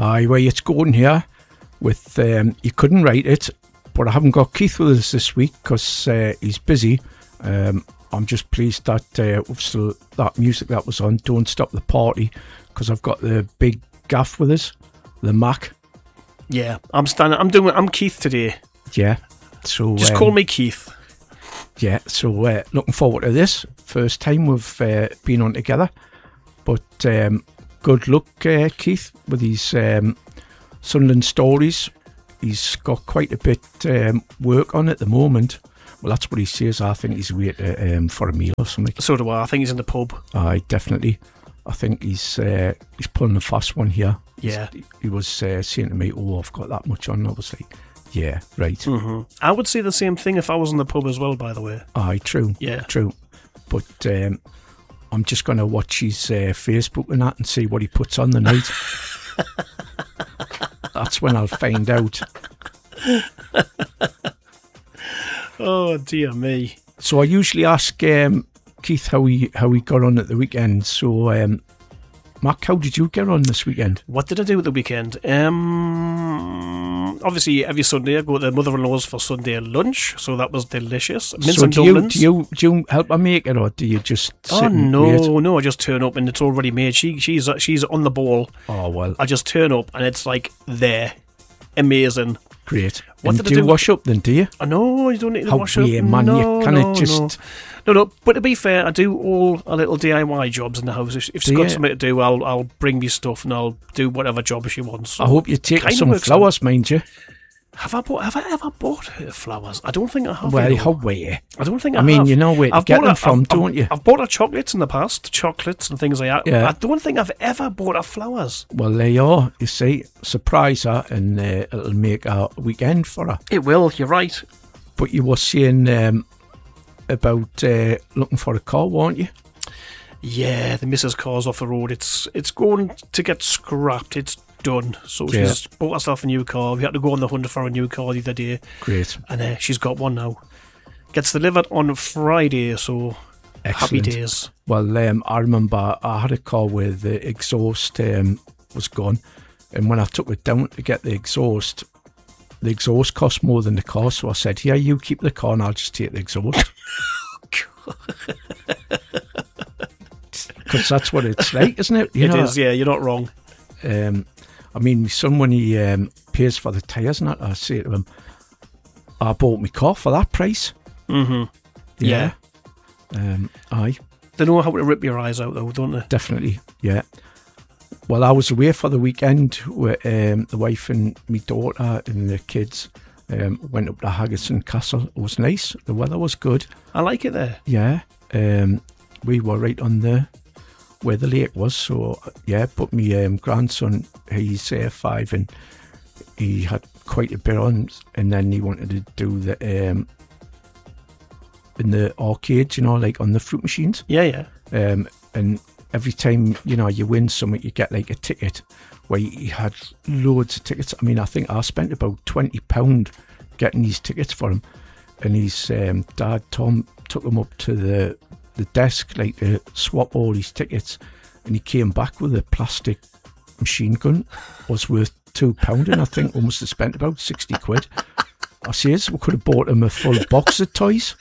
Aye, well, it's Gordon here with, you couldn't write it, but I haven't got Keith with us this week because he's busy. I'm just pleased that that music that was on, Don't Stop the Party, because I've got the big gaff with us, the Mac. Yeah, I'm Keith today. Yeah. So just call me Keith. Yeah, so looking forward to this. First time we've been on together. But good luck, Keith, with his Sunderland stories. He's got quite a bit work on at the moment. Well, that's what he says. I think he's waiting for a meal or something. So do I. I think he's in the pub. Aye, definitely. I think he's pulling a fast one here. Yeah. He was saying to me, I've got that much on. I was like, yeah, right. Mm-hmm. I would say the same thing if I was in the pub as well, by the way. Aye, true. Yeah. True. But I'm just going to watch his Facebook and that and see what he puts on the night. That's when I'll find out. Oh, dear me. So I usually ask Keith how he got on at the weekend. So, Mark, how did you get on this weekend? What did I do at the weekend? Obviously, every Sunday I go to mother-in-law's for Sunday lunch, so that was delicious. Mince and dumplings. Do you help her make it, or do you just sit and wait? No, I just turn up and it's already made. She's on the ball. Oh, well. I just turn up and it's like there. Amazing. Great. What and do you wash up then, do you? No, you don't need to wash up. Man, no, you can't just... No, but to be fair, I do all a little DIY jobs in the house. If she's got something to do, I'll bring me stuff and I'll do whatever job she wants. So I hope you take some flowers, mind you. Have I ever bought her flowers? I don't think I have. Well, how were you? I don't think I have. I mean, you know where to I've get them from, don't you? I've bought her chocolates in the past, chocolates and things like that. Yeah. I don't think I've ever bought her flowers. Well, there you are. You see, surprise her and it'll make a weekend for her. It will, you're right. But you were saying about looking for a car, weren't you? Yeah, the missus car's off the road. It's going to get scrapped. It's done. So she's bought herself a new car. We had to go on the hunt for a new car the other day. Great. And she's got one now. Gets delivered on Friday, so excellent. Happy days. Well, I remember I had a car where the exhaust was gone, and when I took it down to get the exhaust cost more than the car, so I said, yeah, you keep the car and I'll just take the exhaust. Because that's what it's like, isn't it? It is, yeah, you're not wrong. I mean, my son, when he pays for the tyres and that, I say to him, I bought my car for that price. Mm-hmm. Yeah. Aye. They know how to rip your eyes out, though, don't they? Definitely, yeah. Well, I was away for the weekend with the wife and my daughter and the kids. Went up to Haggerson Castle. It was nice. The weather was good. I like it there. Yeah. We were right on where the lake was. So, yeah, but my grandson, he's 5 and he had quite a bit on. And then he wanted to do the in the arcades, like on the fruit machines. Yeah. And every time, you win something, you get like a ticket. Where he had loads of tickets. I mean, I think I spent about £20 getting these tickets for him. And his dad, Tom, took him up to the desk, like to swap all his tickets. And he came back with a plastic machine gun. It was worth £2, and I think we must have spent about 60 quid. I says we could have bought him a full box of toys.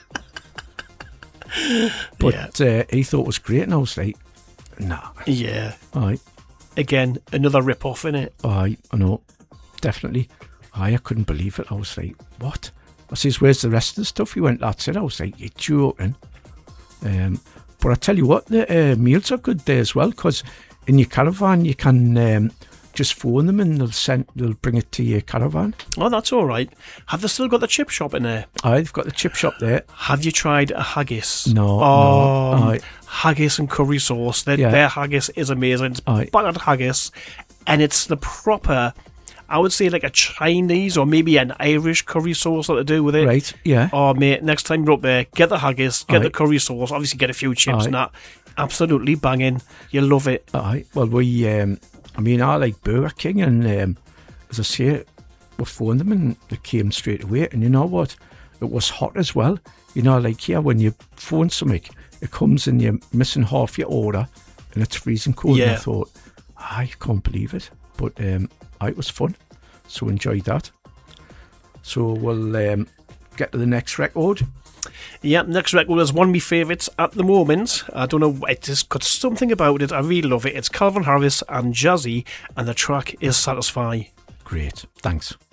But he thought it was great, and I was like, nah. Yeah. Aye. Again, another rip-off, innit? Aye, I know. Definitely. I couldn't believe it. I was like, what? I says, where's the rest of the stuff? He went, that's it. I was like, you're joking. But I tell you what, the meals are good there as well, because in your caravan you can just phone them and they'll bring it to your caravan. Oh, that's all right. Have they still got the chip shop in there? Aye, they've got the chip shop there. Have you tried a haggis? No. No. Haggis and curry sauce. Their haggis is amazing. It's buttered haggis, and it's the proper, I would say, like a Chinese or maybe an Irish curry sauce that to do with it. Right, yeah. Oh, mate, next time you're up there, get the haggis, get the curry sauce, obviously get a few chips and that. Absolutely banging. You love it. Aye. Well, I like Burger King, and as I say, we phoned them and they came straight away. And you know what? It was hot as well. Like here, when you phone something, it comes and you're missing half your order and it's freezing cold. Yeah. And I thought, I can't believe it. But it was fun. So enjoyed that. So we'll get to the next record. Yeah, next record is one of my favourites at the moment. I don't know, it just got something about it. I really love it. It's Calvin Harris and Jazzy, and the track is Satisfy. Great, thanks.